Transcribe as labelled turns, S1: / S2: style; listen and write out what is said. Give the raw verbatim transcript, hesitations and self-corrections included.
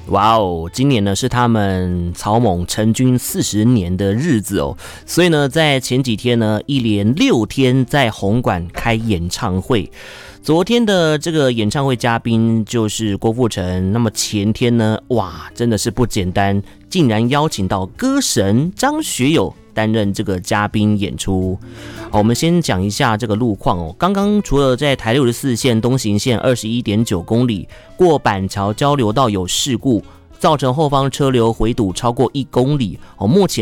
S1: 哇哦，今年呢是他们草蜢成军四十年的日子哦，所以呢，在前几天呢，一连六天在红馆开演唱会。昨天的这个演唱会嘉宾就是郭富城，那么前天呢，哇，真的是不简单，竟然邀请到歌神张学友担任这个嘉宾演出。好，我们先讲一下这个路况哦。刚刚除了在台六十四线东行线 二十一点九 公里过板桥交流道有事故，造成后方车流回堵超过一公里哦，目前